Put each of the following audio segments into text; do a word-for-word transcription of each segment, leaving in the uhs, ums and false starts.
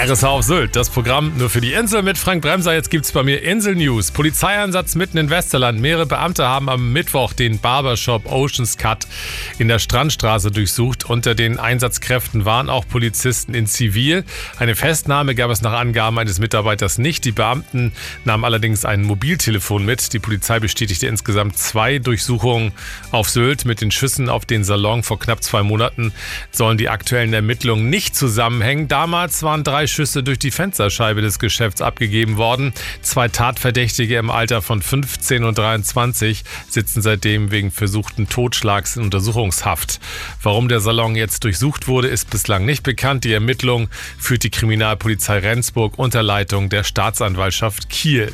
R S H auf Sylt, das Programm nur für die Insel mit Frank Bremser. Jetzt gibt's bei mir Insel-News. Polizeieinsatz mitten in Westerland. Mehrere Beamte haben am Mittwoch den Barbershop Oceans Cut in der Strandstraße durchsucht. Unter den Einsatzkräften waren auch Polizisten in Zivil. Eine Festnahme gab es nach Angaben eines Mitarbeiters nicht. Die Beamten nahmen allerdings ein Mobiltelefon mit. Die Polizei bestätigte insgesamt zwei Durchsuchungen auf Sylt. Mit den Schüssen auf den Salon vor knapp zwei Monaten sollen die aktuellen Ermittlungen nicht zusammenhängen. Damals waren drei Schüsse durch die Fensterscheibe des Geschäfts abgegeben worden. Zwei Tatverdächtige im Alter von fünfzehn und dreiundzwanzig sitzen seitdem wegen versuchten Totschlags in Untersuchungshaft. Warum der Salon jetzt durchsucht wurde, ist bislang nicht bekannt. Die Ermittlung führt die Kriminalpolizei Rendsburg unter Leitung der Staatsanwaltschaft Kiel.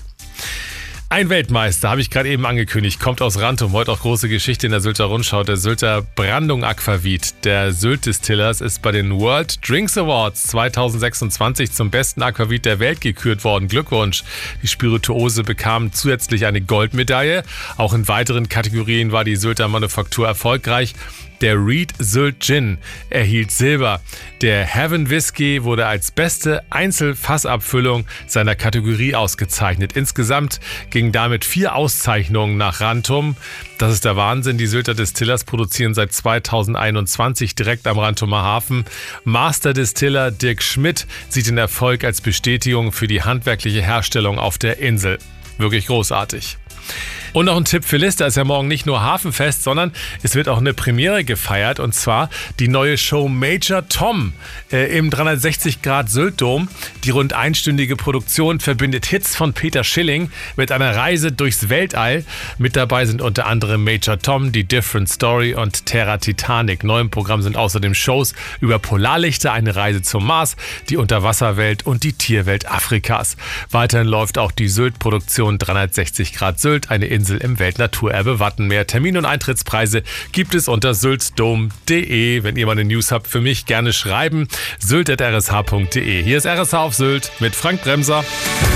Ein Weltmeister, habe ich gerade eben angekündigt, kommt aus Rantum. Heute auch große Geschichte in der Sylter Rundschau. Der Sylter Brandung Aquavit der Sylt Distillers ist bei den World Drinks Awards zweitausendsechsundzwanzig zum besten Aquavit der Welt gekürt worden. Glückwunsch! Die Spirituose bekam zusätzlich eine Goldmedaille. Auch in weiteren Kategorien war die Sylter Manufaktur erfolgreich. Der Reed Sylt Gin erhielt Silber. Der Heaven Whisky wurde als beste Einzelfassabfüllung seiner Kategorie ausgezeichnet. Insgesamt gingen damit vier Auszeichnungen nach Rantum. Das ist der Wahnsinn. Die Sylter Distillers produzieren seit zweitausendeinundzwanzig direkt am Rantumer Hafen. Master Distiller Dirk Schmidt sieht den Erfolg als Bestätigung für die handwerkliche Herstellung auf der Insel. Wirklich großartig. Und noch ein Tipp für Liz, da ist ja morgen nicht nur Hafenfest, sondern es wird auch eine Premiere gefeiert, und zwar die neue Show Major Tom äh, im dreihundertsechzig Grad Sylt-Dom. Die rund einstündige Produktion verbindet Hits von Peter Schilling mit einer Reise durchs Weltall. Mit dabei sind unter anderem Major Tom, die Different Story und Terra Titanic. Neu im Programm sind außerdem Shows über Polarlichter, eine Reise zum Mars, die Unterwasserwelt und die Tierwelt Afrikas. Weiterhin läuft auch die Sylt-Produktion dreihundertsechzig Grad Sylt, eine Insel im Weltnaturerbe Wattenmeer. Termine und Eintrittspreise gibt es unter syltdom punkt de. Wenn ihr mal eine News habt für mich, gerne schreiben. sylt at r s h punkt de. Hier ist R S H auf Sylt mit Frank Bremser.